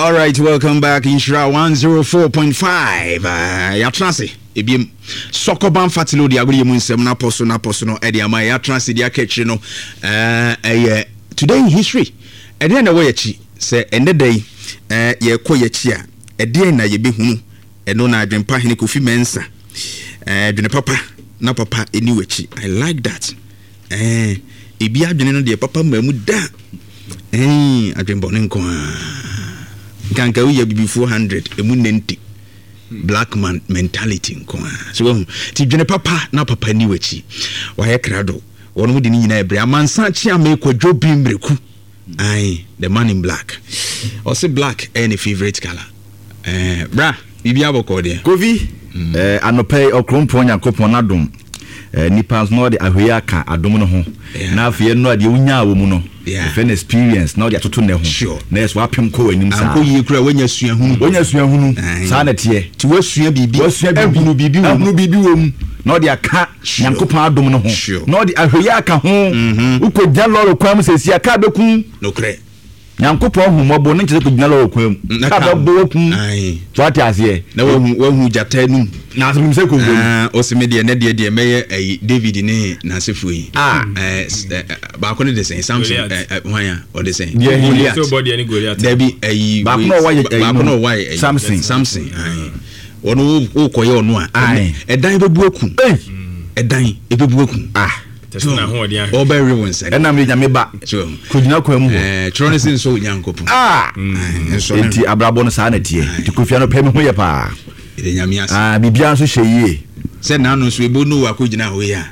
All right, welcome back. Inshira 104.5. Yatrasi. Ebiem Sokoban Fatilo di agri mu nsem na poso no e dia ma yatrasi dia catch no. Today in history. E dia na wo yachi se ende day ye kɔ yachi a e dia na ye behunu. E no na adwempa hene Kofi Mensa. Dwene papa na papa eni wachi. I like that. Ebi adwene no de papa mamu da. Adwembo ne nko kanka we ya bibi 400 emu 90 black man mentality nko so ti dwene papa na papa ni wachi wa ye krado wono mu de ni nyina ebre amansa chi amekwa dwobi mreku the man in black or say black any favorite color bra bibi aboko de Kofi anope okrompo Nyankopon nadom nipas no de ahwe aka adom no ho na afie no ade unya wo mu no fan experience na ode atoto ne ho na yes wapem ko anim sa anko yi kura wanya sua hunu sa na tie ti wasua bibi ehunu bibi wo mu na ode aka Nyankopon adom no ho na ode ahwe aka ho ukogya loro kwam sesi aka beku no kre Nyankopon humobo ne nche ko gyina loro kwam ka bebo ku so ati ase na wahu jata num na asem se ko ngom osimede ne de meye David ne na sefu yi ba ko ne de sen Samson hwan o de sen Goliath so body ani Goliath David ba ko no why Samson wono ukoye ono a edan bebu aku edan ebebu aku tesna ho dia oba everyone said na me nya me ba ko gyina kwa mu Tronison so Nyankopon so enti abrabo no sa na tie ti Kofi no pem ho ye pa nyamias bibia so hye se na no so ebo no wa ko gyina ho ya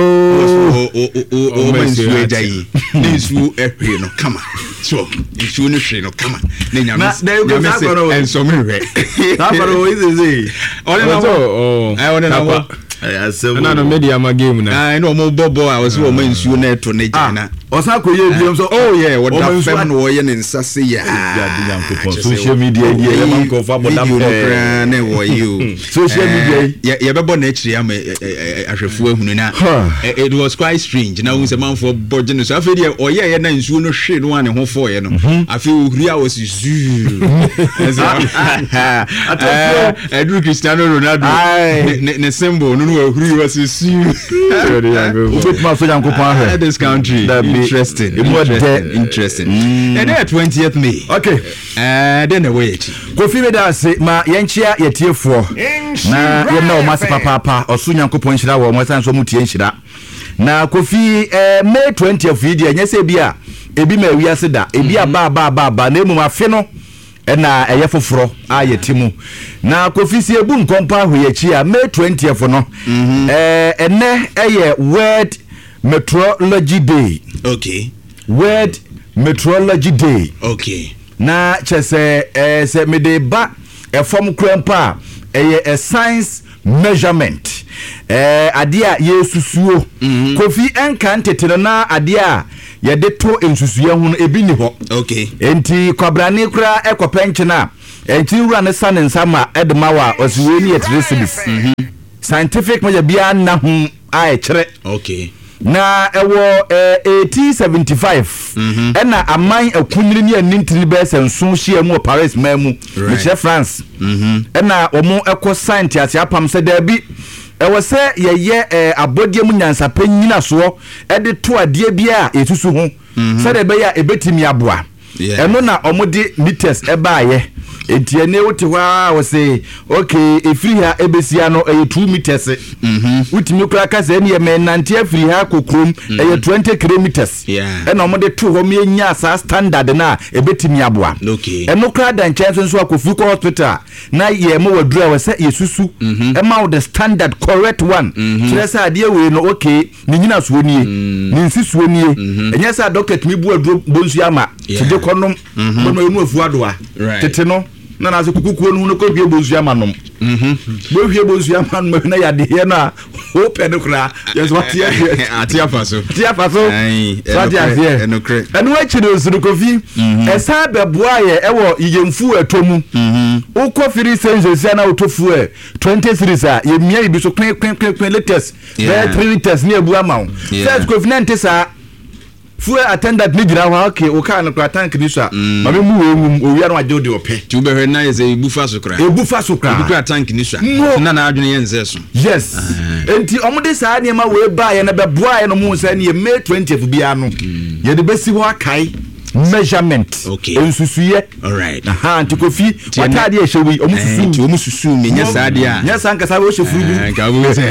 mensu dai mensu ehwe no kama so mensu no hwe no kama ne nyamias enso me hwe ta faro izeze one na wo na no media ma game na no mo bobo a was wo mensu na eto ne jina osa ko ye biom so what the fem no ye nsase ya social media ye man ko fa boda na wo you social media ye bebo na akiri am ahwefu ahunu na it was quite strange na we say man for bodge so afi de oye ye na nsu no hwe no ane ho fo ye no afi ohuri a was zu Edru Cristiano Ronaldo ne symbol no ohuri was zu ubetma so Nyankopon this country interesting and then 20th May okay then the way Kofi me da se ma yenchia yetiefo na yemna o mase papa osu Nyankopon nhira wo mo san so mutie nhira na Kofi May 20th video nyese bia ebi ma wiase da ebi aba na emu afe no na eye foforo ayetimu na Kofi si ebu nkompa hoyechi a May 20th no ene eye World Meteorology Day. Okay. World Meteorology Day. Okay. Na chese se me de ba efom krempa a science measurement. Adia ye susuo. Kofi enka ntetene na adia ye de to ensusuye hu ebi ni ho. Okay. Enti kwabrane kura ekopenche na enti wura ne sa ne nsama edmawa osiwe ni etresilis. Scientific measure bia na hu a chere. Okay. Na ewo 1875 ena aman akunyiri ni anintiri be senso hia mu Paris mamu me France ena omo eko scientist apam se da bi ewo se ye abodie mu nyansa panyina so e de to ade bia etusu ho se da be ya ebetimi aboa eno na omo de meters e ba ye entiene wote wa wo se okay efiri ha ebesia no 2 meters utimi kura ka se ne me nante afiri ha kokrom 20 kilometers ena omo de to ho me nya sa standard na ebetimi aboa eno kura dan chance so akofi ko hospital na ye mo wadura wo se yesusu e ma wo the standard correct one so say ade we no okay ni nyina so nie ni nsisuo nie enye say doctor timi bu aduro bonsu ama tide konom bono enu afu adoa tete no na na kukukuo no ko bie bonsu ama nom bo hwie bonsu ama nom na ya de na open kra yes what here atia faso sati afie enu achire osuru Kofi esa beboa ye ewo yemfu atomu uko firi sense na otofu 20 series a ye mia ibi so kwen latest 3 liters ni ebu ama o first Kofi na ntesa fuel attendant ni jira ho okay o ka no kra tank ni so a ma me mu wengum o wia no agye de ope ti ube he na ye se ebufa so kra ebufa tank ni so na na adwene ye nze so yes enti omode saa ne ma we ba ye na be boa ye no mu nsa ne May 20th bia no ye de besi ho akai measurement ensusuye alright aha antikofi watade e hyewi omususu ti omususu me nya saade a nya sanka sa wo hyefuru bi ka wo se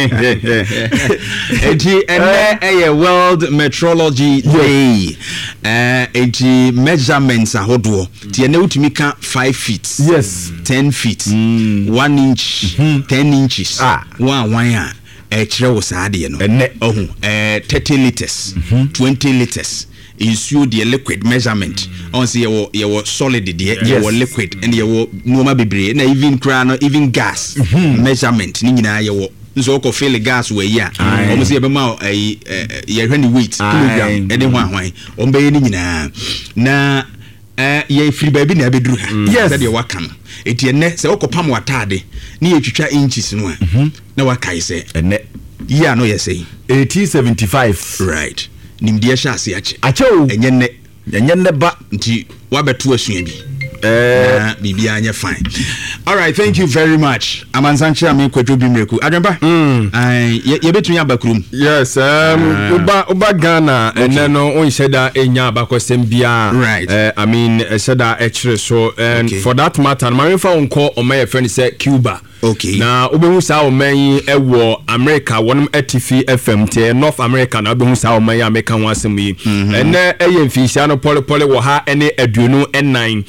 enti ene World Meteorology Day enti measurements ahodo ti ene utimi ka 5 feet yes 10 feet 1 inch 10 inches wan a kire wo saade no ohun 30 liters 20 liters issue the liquid measurement on say your solid your liquid and your normal bebre na even crown even gas measurement ni nyina your nso ko fill gas we ya o say be ma ye hwani weight kilogram e de hwan o be ni nyina na ye free baby na beduru ha say de waka no eti ene say okopam watade ni ye twitwa inches no na wakai say ene ya no ye say 1875 right nimdia sha ase achew enye ne ba nti wabeto asua bi bibia anya fine. All right, thank you very much. Amansanche ame kwadwo bi mreku adwemba ye betun abakrum. Yes, uba Ghana ene no onhyeda enya abakosem bia. Right. I mean sheda ekire so and for that matter my fa onko o my friend say Cuba. Okay. Na obehu sa o man ewo America wonum atifi FM te North America na obehu sa o man America ho asem yi. Ene eye mfisia no pole wo ha ene aduonu en9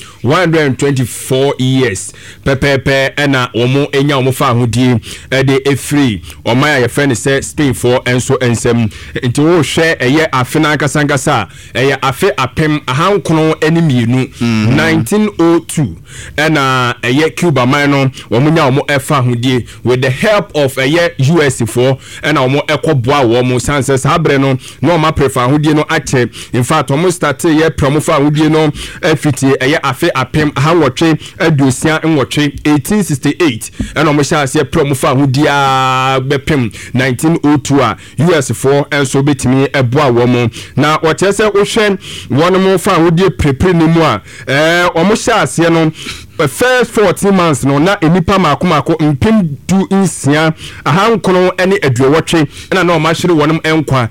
124 years. Pepepe ena omo enya omo fa hodie de efree o man ya friend say Spain for enso ensem nti wo hwe eye afena kasankasa eye afe apem ahankono ene mienu 1902 ena eye Cuba man no wo munya omo efa hodie with the help of eye US for ena omo ekoboa wo mo sanse sabre no no ma prefer hodie no ache in fact omo start ye promo fa hodie no afiti eye afe apem ahanwotwe aduosia nwotwe 1868 ena omo sha ase promo fa hodie a bepem 1902 a US for enso betimi eboa wo mo na wochese wo hwen wono mo fa hodie prepare ni mu a omo sha ase no first 14 months no na enipa makomako mpem du insia ahankono ene aduowotwe na na o ma hire wonom enkwa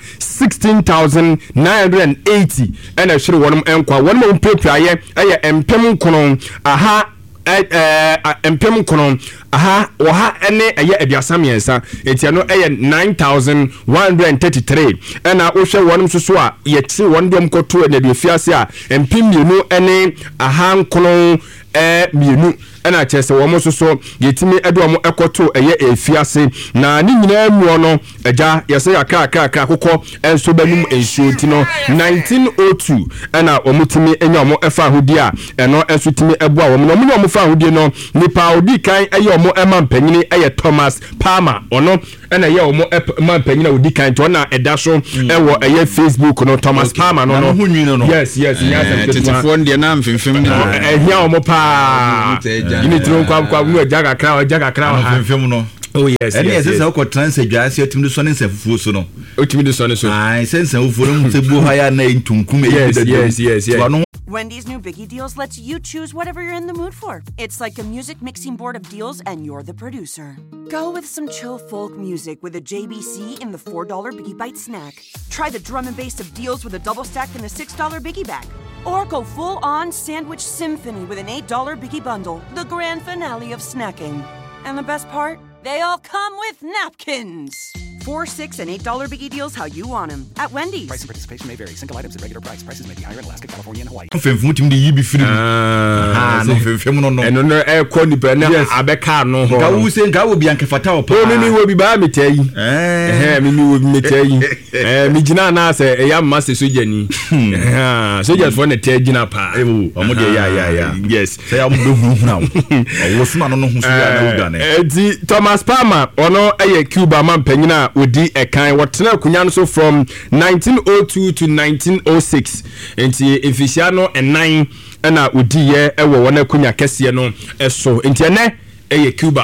16980 ena hire wonom enkwa wonom mpepraye eye mpem kono aha mpem kono aha oha ene eye aduasamiensa etia no eye 9133 ena wo hwe wonom soso a ye ti wondom koto ene aduofiase a mpem mienu ene ahankono mienu ena chese wo mo soso yetimi edo mo ekoto eye efiase na ni nyina mu no eja yese yakaka akoko enso banum ensuo ti no 1902 ena omutimi enya mo efa hodi a eno enso timi eboa wo no mo fa hodi no nipa odi kan eye omo ema mpanyini eye Thomas Palmer ono ena ye omo ema mpanyina odi kan to na eda so ewo eye Facebook no Thomas Palmer no yes nyasa tetifo ndie na mfimfim ni ehia omo pa ini tiro kwa mu jaga kra afemfem no oh yes and yes say ko transfer dwase atimi so ne nsefufuo so no otimi de so ne so ai sense ufuo no se bu ha ya na ntunkum yes Wendy's new Biggie Deals lets you choose whatever you're in the mood for. It's like a music mixing board of deals and you're the producer. Go with some chill folk music with a JBC in the $4 Biggie Bite snack. Try the drum and bass of deals with a double stack in the $6 Biggie bag. Or go full-on sandwich symphony with an $8 Biggie bundle, the grand finale of snacking. And the best part? They all come with napkins. 4, 6, and $8 Biggie Deals how you want them at Wendy's. Price and participation may vary. Single items at regular price. Prices may be higher in Alaska, California, and Hawaii. Femfum tim de yibi firi no femfum no eno no ekọ nipa na abeka no ho ga wo se ga wo bi ankefata wo pa mi wo bi ba mi tayi mi wo bi mi tayi mi gina na se ya master soja ni soldiers for na tayi gina pa omo de ya yes say am do hu na wo suma no hu so ya na wo ga na di Thomas Palmer ono eye Cuba man panyina odi ekan wotena kunya no so from 1902 to 1906 enti efisia no enan na odi ye ewo wona kunya kese no eso enti ene eye Cuba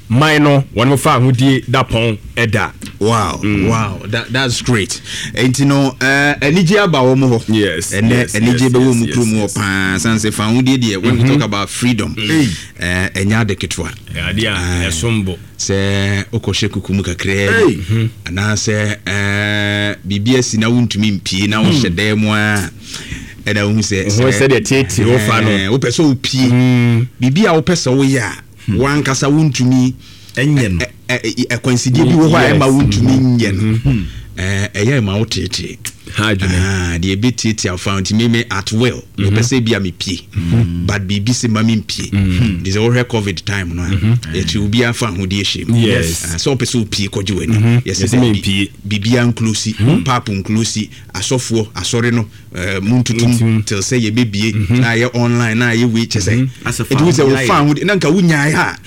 man no wɔn fa ahodie dapɔn ɛda. Wow, wow, that's great. And you know, enije aba wo mo ho. Yes. Enije be wo mu kru mu pa san se fa ahodie de when we talk about freedom. Enya de ketwa. Adia esombo. Se okoshe kukumu kakre. Ana se bibia si na wuntumi mpie na wo hyede mu a. Eda wo se de tete wo fa no. Wo pese wo pie. Bibia wo pese wo ya. Wan kasa wuntumi enye no. Coincide bi wo ha e ma wuntumi nye no. Eya ma wo tete. The ability I found me at will. Me pese bia me pie. But bibi se ma me pie. This is all COVID time no. It will be a fan who dey shame. Yes. So pese pie ko jiweni. Yes me pie. Bibi inclusive, pap inclusive, asofo, asore no, muntutum till say ye bebie na ye online na ye we say. It was a fan who nanka wunya ha.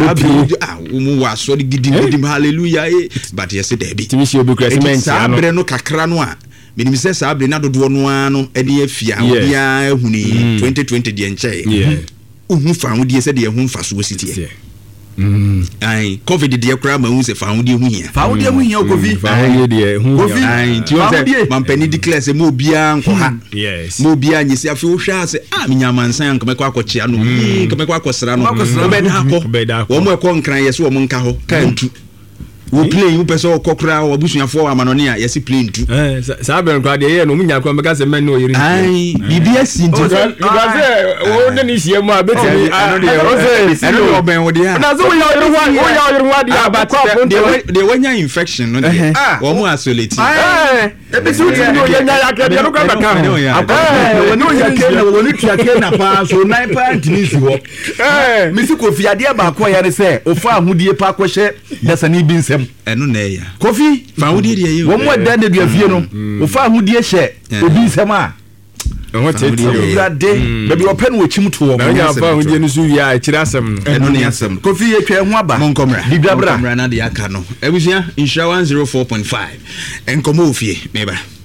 Umu wa so gidi hallelujah. But yes there be. Timishi obi sa bre no kakra no a menim se sa bre na dodo no ano e de afia obia ehuni 2020 de enche uhu fa hudie se de ehu mfa so sitie ai covid de kra ma hu se fa hudie hu hia covid fa hudie de hu ai ti o se mampani declare se mo bia nko ha mo bia nyisi afi wo hwa se minyamansan nka mekwa akochia no nka mekwa akosra no obeda ko wo mo ekọ nkran yeso wo mo nka ho kantu wo play wo person kokra wo busuafo amanone a yesi play ntu sa ben kwa de ye no munya kwa meka se men no yiri ai bibs ntu because wo ne ni hie mu a betimi ano de o ben wo de na so wo ya yiri wa de de wanya infection no de wo mu isolate ebi su ti no ye nya ya ke de no kwa beka wo no ya ke na wo ni tua ke na pa so 9 point ni si ho mi si ko fiade ba ko ya ne se o fa ahudie pa ko hye dasani bi nsem enu na ya kofi fa ahudie de ye wo mo da de dua fie no o fa ahudie hye obi nsem a ho tete de baby open wo chim to wo na ya fa ahudie no su wi a kira asem enu na asem kofi ye twa ho aba monkomra bibra na de aka no ebusua insura 104.5 enkomo ofie meba